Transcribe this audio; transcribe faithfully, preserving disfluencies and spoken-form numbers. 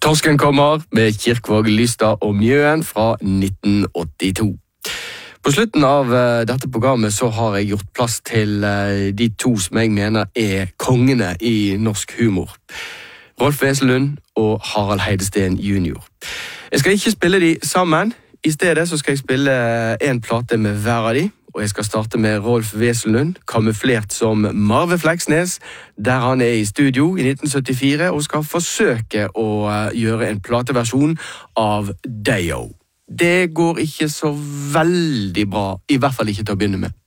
Torsken kommer med Kirkvaag, Lystad og Mjøen fra nitten åttito. På slutten av uh, dette programmet så har jeg gjort plass til uh, de to som jeg mener er kongene i norsk humor. Rolf Wesenlund og Harald Heidesteen junior Jeg skal ikke spille de sammen. I stedet så skal jeg spille en plate med hver av de. Og jeg skal starte med Rolf Wesenlund, kamuflert som Marve Fleksnes, der han er i studio i nitten syttifire og skal forsøke å gjøre en plateversjon av Day-O. Det går ikke så veldig bra, i hvert fall ikke til å begynne med.